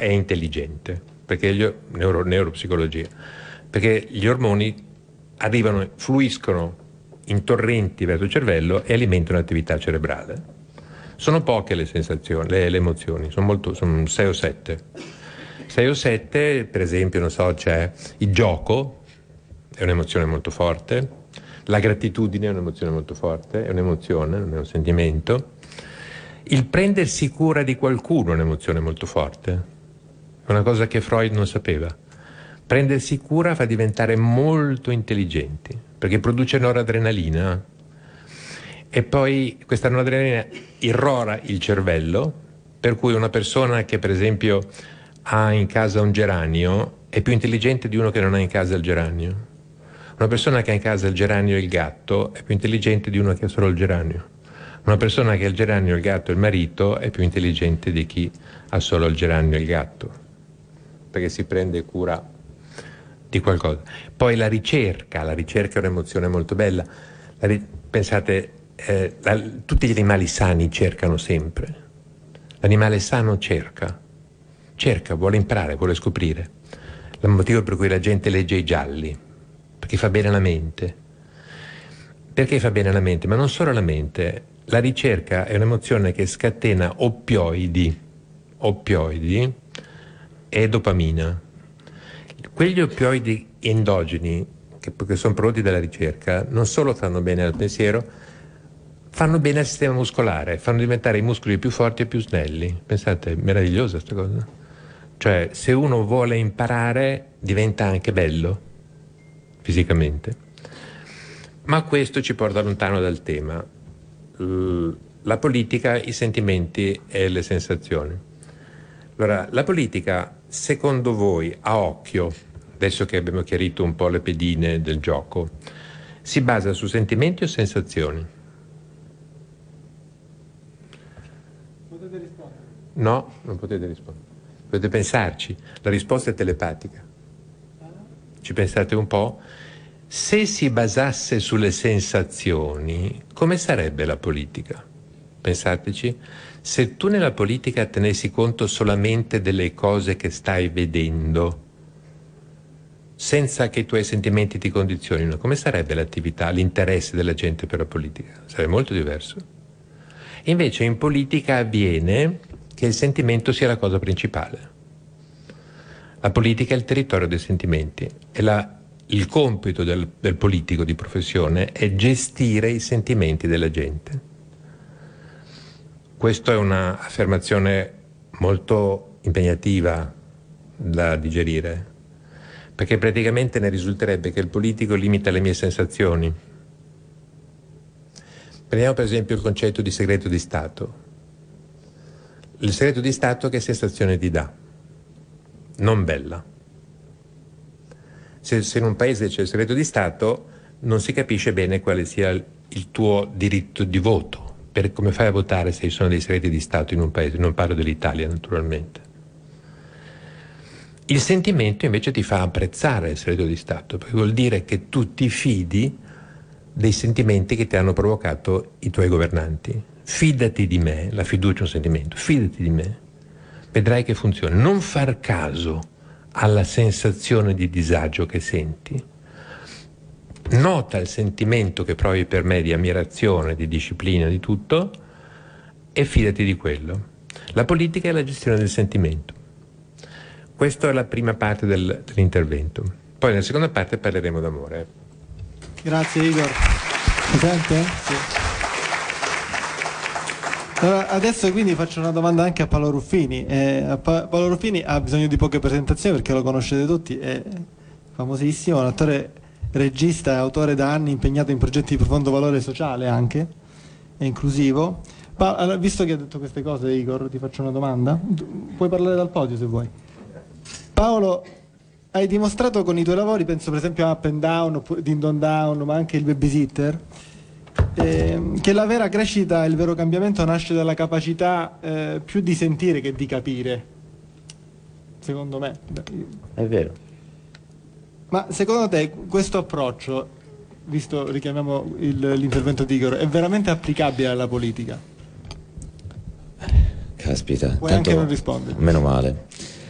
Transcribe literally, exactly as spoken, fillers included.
è intelligente, perché gli, neuro, neuropsicologia, perché gli ormoni arrivano, fluiscono in torrenti verso il cervello e alimentano l'attività cerebrale. Sono poche le sensazioni, le, le emozioni, sono, molto, sono sei o sette. sei o sette, per esempio, non so, c'è il gioco, è un'emozione molto forte, la gratitudine è un'emozione molto forte, è un'emozione, non è un sentimento. Il prendersi cura di qualcuno è un'emozione molto forte, è una cosa che Freud non sapeva. Prendersi cura fa diventare molto intelligenti, perché produce noradrenalina, e poi questa noradrenalina irrora il cervello, per cui una persona che per esempio ha in casa un geranio è più intelligente di uno che non ha in casa il geranio. Una persona che ha in casa il geranio e il gatto è più intelligente di uno che ha solo il geranio. Una persona che ha il geranio, il gatto e il marito è più intelligente di chi ha solo il geranio e il gatto, perché si prende cura di qualcosa. Poi la ricerca, la ricerca è un'emozione molto bella. La ri- pensate, eh, la, tutti gli animali sani cercano sempre. L'animale sano cerca, cerca, vuole imparare, vuole scoprire. Il motivo per cui la gente legge i gialli, perché fa bene alla mente. Perché fa bene alla mente? Ma non solo alla mente. La ricerca è un'emozione che scatena oppioidi, oppioidi e dopamina. Quegli oppioidi endogeni, che, che sono prodotti dalla ricerca, non solo fanno bene al pensiero, fanno bene al sistema muscolare, fanno diventare i muscoli più forti e più snelli. Pensate, è meravigliosa questa cosa. Cioè, se uno vuole imparare, diventa anche bello, fisicamente. Ma questo ci porta lontano dal tema. La politica, i sentimenti e le sensazioni. Allora, la politica, secondo voi, a occhio, adesso che abbiamo chiarito un po' le pedine del gioco, si basa su sentimenti o sensazioni? Potete rispondere? No, non potete rispondere. Potete pensarci. La risposta è telepatica. Ci pensate un po'? Se si basasse sulle sensazioni, come sarebbe la politica? Pensateci. Se tu nella politica tenessi conto solamente delle cose che stai vedendo, senza che i tuoi sentimenti ti condizionino, come sarebbe l'attività, l'interesse della gente per la politica? Sarebbe molto diverso. Invece in politica avviene che il sentimento sia la cosa principale. La politica è il territorio dei sentimenti e la, il compito del, del politico di professione è gestire i sentimenti della gente. Questa è un'affermazione molto impegnativa da digerire, perché praticamente ne risulterebbe che il politico limita le mie sensazioni. Prendiamo per esempio il concetto di segreto di Stato. Il segreto di Stato che sensazione ti dà? Non bella. Se, se in un paese c'è il segreto di Stato non si capisce bene quale sia il, il tuo diritto di voto. Per come fai a votare se ci sono dei segreti di Stato in un paese? Non parlo dell'Italia, naturalmente. Il sentimento invece ti fa apprezzare il segreto di Stato, perché vuol dire che tu ti fidi dei sentimenti che ti hanno provocato i tuoi governanti. Fidati di me, la fiducia è un sentimento, fidati di me, vedrai che funziona. Non far caso alla sensazione di disagio che senti. Nota il sentimento che provi per me di ammirazione, di disciplina, di tutto, e fidati di quello. La politica è la gestione del sentimento. Questa è la prima parte del, dell'intervento. Poi nella seconda parte parleremo d'amore. Grazie Igor. Mi sente? Sì. Allora, adesso quindi faccio una domanda anche a Paolo Ruffini. Eh, a pa- Paolo Ruffini ha bisogno di poche presentazioni perché lo conoscete tutti, è famosissimo, un attore, regista e autore da anni impegnato in progetti di profondo valore sociale anche, e inclusivo. Pa- allora, visto che ha detto queste cose Igor, ti faccio una domanda. Tu puoi parlare dal podio se vuoi. Paolo, hai dimostrato con i tuoi lavori, penso per esempio a Up and Down, Din Don Down, ma anche il Babysitter, eh, che la vera crescita e il vero cambiamento nasce dalla capacità eh, più di sentire che di capire, secondo me. È vero. Ma secondo te questo approccio, visto richiamiamo il, l'intervento di Igor, è veramente applicabile alla politica? Caspita, Puoi tanto, anche non rispondere. meno male.